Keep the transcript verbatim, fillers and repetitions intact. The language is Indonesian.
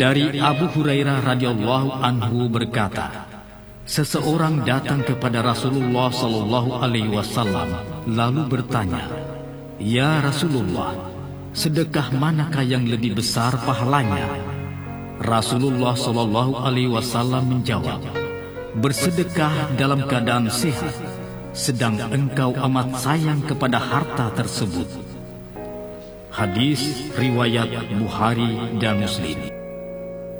Dari Abu Hurairah radhiyallahu anhu berkata, seseorang datang kepada Rasulullah sallallahu alaihi wasallam lalu bertanya, "Ya Rasulullah, sedekah manakah yang lebih besar pahalanya?" Rasulullah sallallahu alaihi wasallam menjawab, "Bersedekah dalam keadaan sehat, sedang engkau amat sayang kepada harta tersebut." Hadis riwayat Bukhari dan Muslim.